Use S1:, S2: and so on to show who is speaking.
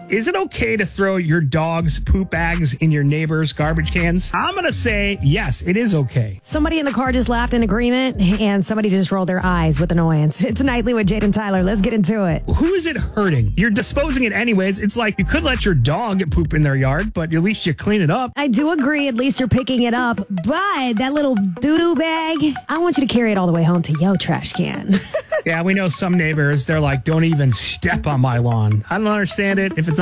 S1: Is it okay to throw your dog's poop bags in your neighbor's garbage cans? I'm going to say yes, it is okay.
S2: Somebody in the car just laughed in agreement, and somebody just rolled their eyes with annoyance. It's Nightly with Jade and Tyler. Let's get into it.
S1: Who is it hurting? You're disposing it anyways. It's like you could let your dog poop in their yard, but at least you clean it up.
S2: I do agree. At least you're picking it up. But that little doo-doo bag, I want you to carry it all the way home to your trash can.
S1: Yeah, we know some neighbors, they're like, don't even step on my lawn. I don't understand it. If it's